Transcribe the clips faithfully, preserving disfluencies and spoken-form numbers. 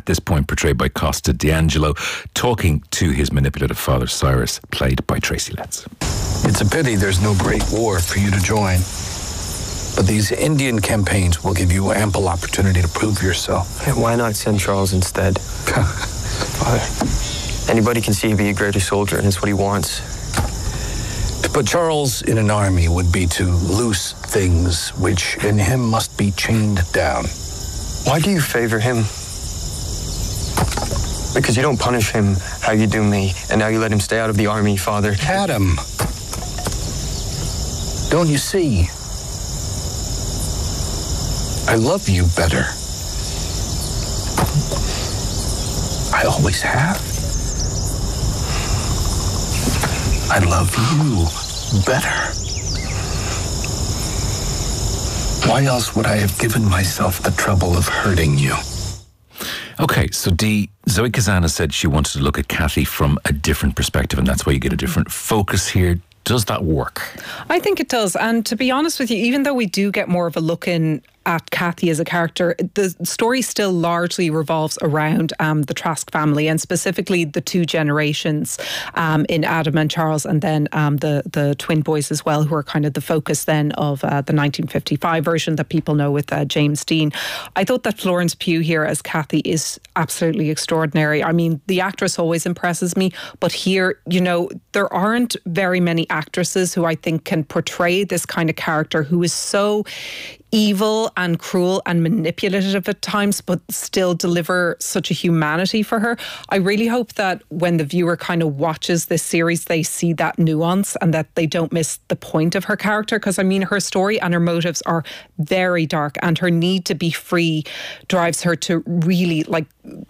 at this point portrayed by Costa D'Angelo, talking to his manipulative father Cyrus, played by Tracy Letts. It's a pity there's no great war for you to join. But these Indian campaigns will give you ample opportunity to prove yourself. Yeah, why not send Charles instead? Father, anybody can see he'd be a greater soldier, and it's what he wants. To put Charles in an army would be to loose things which in him must be chained down. Why do you favor him? Because you don't punish him how you do me, and now you let him stay out of the army, Father. Adam, don't you see? I love you better. I always have. I love you better. Why else would I have given myself the trouble of hurting you? Okay, so Dee, Zoe Kazan has said she wanted to look at Kathy from a different perspective, and that's why you get a different focus here. Does that work? I think it does. And to be honest with you, even though we do get more of a look in at Kathy as a character, the story still largely revolves around um, the Trask family, and specifically the two generations um, in Adam and Charles, and then um, the, the twin boys as well, who are kind of the focus then of uh, the nineteen fifty-five version that people know with uh, James Dean. I thought that Florence Pugh here as Kathy is absolutely extraordinary. I mean, the actress always impresses me, but here, you know, there aren't very many actresses who I think can portray this kind of character who is so evil and cruel and manipulative at times, but still deliver such a humanity for her. I really hope that when the viewer kind of watches this series, they see that nuance and that they don't miss the point of her character. Because I mean, her story and her motives are very dark, and her need to be free drives her to really like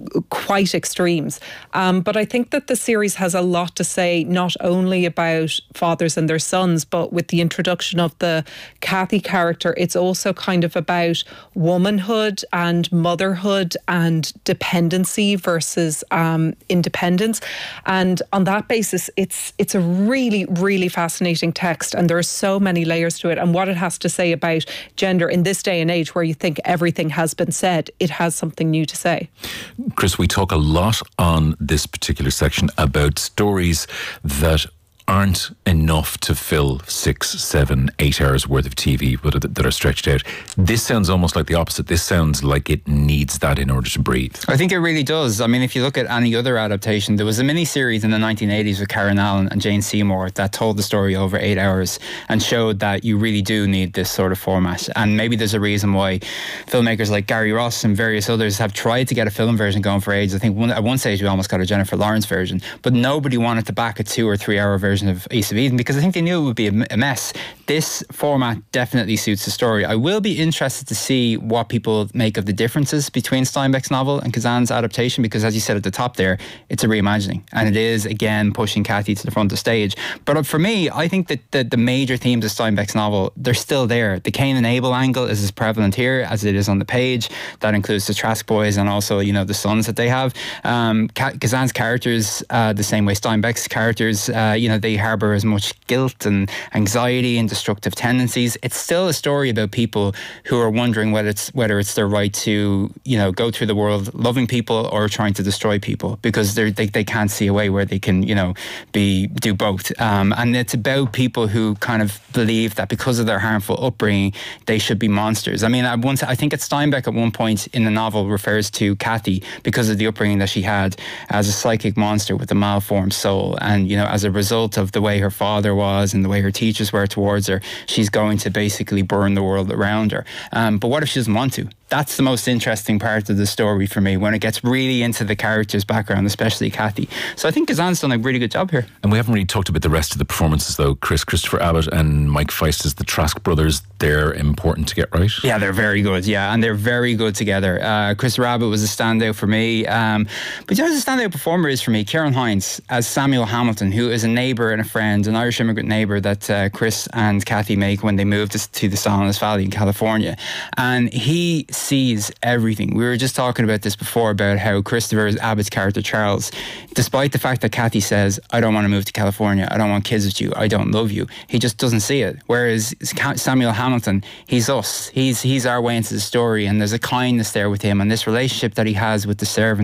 quite extremes. Um, but I think that the series has a lot to say, not only about fathers and their sons, but with the introduction of the Kathy character, it's also kind of about womanhood and motherhood and dependency versus um, independence. And on that basis, it's it's a really, really fascinating text, and there are so many layers to it. And what it has to say about gender in this day and age where you think everything has been said, it has something new to say. Chris, we talk a lot on this particular section about stories that aren't enough to fill six, seven, eight hours worth of T V but that are stretched out. This sounds almost like the opposite. This sounds like it needs that in order to breathe. I think it really does. I mean, if you look at any other adaptation, there was a mini-series in the nineteen eighties with Karen Allen and Jane Seymour that told the story over eight hours and showed that you really do need this sort of format. And maybe there's a reason why filmmakers like Gary Ross and various others have tried to get a film version going for ages. I think one, at one stage we almost got a Jennifer Lawrence version, but nobody wanted to back a two or three hour version of Ace of Eden because I think they knew it would be a mess. This format definitely suits the story. I will be interested to see what people make of the differences between Steinbeck's novel and Kazan's adaptation, because as you said at the top there, it's a reimagining, and it is again pushing Kathy to the front of the stage. But for me, I think that the, the major themes of Steinbeck's novel, they're still there. The Cain and Abel angle is as prevalent here as it is on the page. That includes the Trask boys and also, you know, the sons that they have. Um, Kazan's characters, uh, the same way Steinbeck's characters, uh, you know, they harbour as much guilt and anxiety and destructive tendencies. It's still a story about people who are wondering whether it's whether it's their right to, you know, go through the world loving people or trying to destroy people, because they they can't see a way where they can, you know, be do both. Um, and it's about people who kind of believe that because of their harmful upbringing, they should be monsters. I mean, I once I think it's Steinbeck at one point in the novel refers to Kathy, because of the upbringing that she had, as a psychic monster with a malformed soul. And, you know, as a result of the way her father was and the way her teachers were towards her, she's going to basically burn the world around her. Um, but what if she doesn't want to? That's the most interesting part of the story for me, when it gets really into the character's background, especially Kathy. So I think Kazan's done a really good job here. And we haven't really talked about the rest of the performances, though. Chris, Christopher Abbott and Mike Feist as the Trask brothers, they're important to get right. Yeah, they're very good. Yeah, and they're very good together. Uh, Christopher Abbott was a standout for me. Um, but you know, the standout performer is for me, Ciarán Hinds as Samuel Hamilton, who is a neighbour and a friend, an Irish immigrant neighbour that uh, Chris and Kathy make when they moved to, to the Salinas Valley in California. And he sees everything. We were just talking about this before, about how Christopher Abbott's character Charles, despite the fact that Kathy says, I don't want to move to California, I don't want kids with you, I don't love you, he just doesn't see it. Whereas Samuel Hamilton, he's us, he's he's our way into the story, and there's a kindness there with him, and this relationship that he has with the servant